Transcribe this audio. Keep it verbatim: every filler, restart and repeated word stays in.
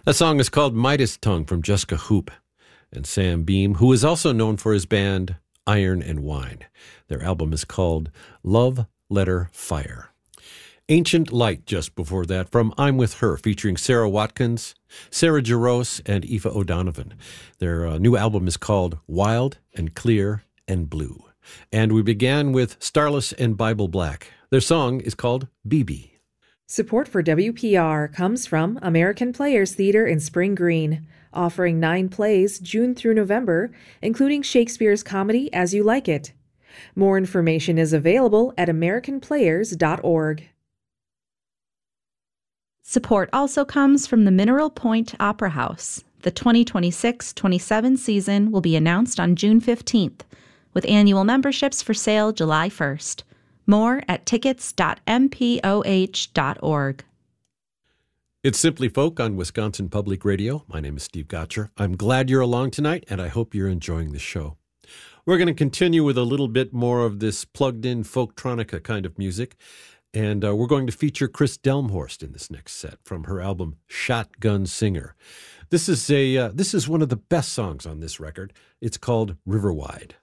That song is called Midas Tongue from Jessica Hoop and Sam Beam, who is also known for his band Iron and Wine. Their album is called Love Letter Fire. Ancient Light just before that from I'm With Her, featuring Sarah Watkins, Sarah Jarosz, and Aoife O'Donovan. Their uh, new album is called Wild and Clear and Blue. And we began with Starless and Bible Black. Their song is called B B. Support for W P R comes from American Players Theater in Spring Green, offering nine plays June through November, including Shakespeare's comedy As You Like It. More information is available at american players dot org. Support also comes from the Mineral Point Opera House. The twenty twenty-six twenty-seven season will be announced on June fifteenth, with annual memberships for sale July first. More at tickets dot m p o h dot org. It's Simply Folk on Wisconsin Public Radio. My name is Steve Gotcher. I'm glad you're along tonight, and I hope you're enjoying the show. We're going to continue with a little bit more of this plugged-in folktronica kind of music, and uh, we're going to feature Chris Delmhorst in this next set from her album Shotgun Singer. This is a uh, this is one of the best songs on this record. It's called Riverwide.